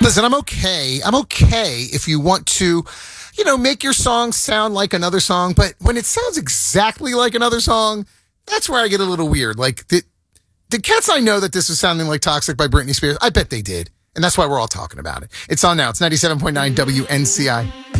Listen, I'm okay. I'm okay if you want to, make your song sound like another song. But when it sounds exactly like another song, that's where I get a little weird. Like, did Cats I Know that this was sounding like Toxic by Britney Spears? I bet they did. And that's why we're all talking about it. It's on now. It's 97.9 WNCI.